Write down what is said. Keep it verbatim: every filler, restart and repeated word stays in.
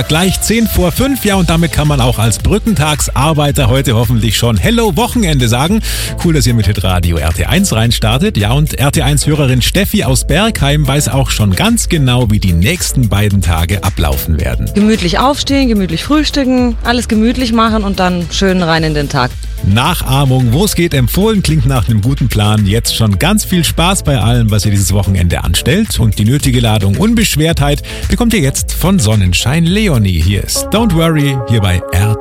Gleich zehn vor fünf, ja, und damit kann man auch als Brückentagsarbeiter heute hoffentlich schon Hello Wochenende sagen. Cool, dass ihr mit Hitradio R T eins reinstartet. Ja, und R T eins-Hörerin Steffi aus Bergheim weiß auch schon ganz genau, wie die nächsten beiden Tage ablaufen werden. Gemütlich aufstehen, gemütlich frühstücken, alles gemütlich machen und dann schön rein in den Tag. Nachahmung, wo es geht, empfohlen, klingt nach einem guten Plan. Jetzt schon ganz viel Spaß bei allem, was ihr dieses Wochenende anstellt. Und die nötige Ladung Unbeschwertheit bekommt ihr jetzt von Sonnenschein Leonie. Hier ist Don't Worry, hier bei R T eins.